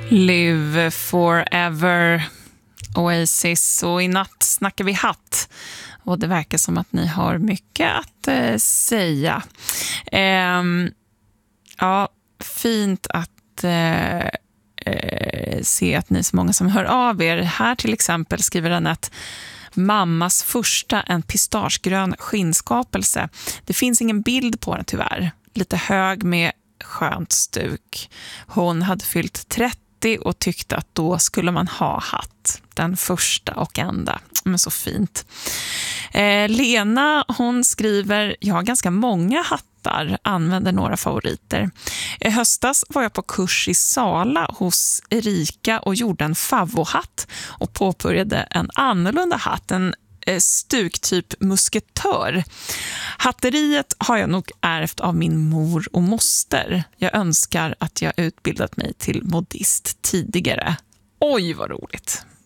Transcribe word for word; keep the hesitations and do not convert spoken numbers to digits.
Live forever, Oasis, och i natt snackar vi hatt. Och det verkar som att ni har mycket att eh, säga. Eh, ja, fint att eh, eh, se att ni är så många som hör av er. Här till exempel skriver Annette: mammas första, en pistagegrön skinnskapelse. Det finns ingen bild på den tyvärr. Lite hög med skönt stuk. Hon hade fyllt trettio och tyckte att då skulle man ha hatt. Den första och enda. Men så fint. Eh, Lena, hon skriver: jag har ganska många hattar, använder några favoriter. I höstas var jag på kurs i Sala hos Erika och gjorde en favvohatt och påbörjade en annorlunda hatt, en stuk typ musketör. Hatteriet har jag nog ärvt av min mor och moster. Jag önskar att jag utbildat mig till modist tidigare. Oj, vad roligt!